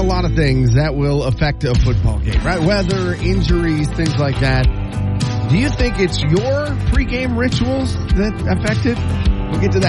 lot of things that will affect a football game, right? Weather, injuries, things like that. Do you think it's your pregame rituals that affect it? We'll get to that.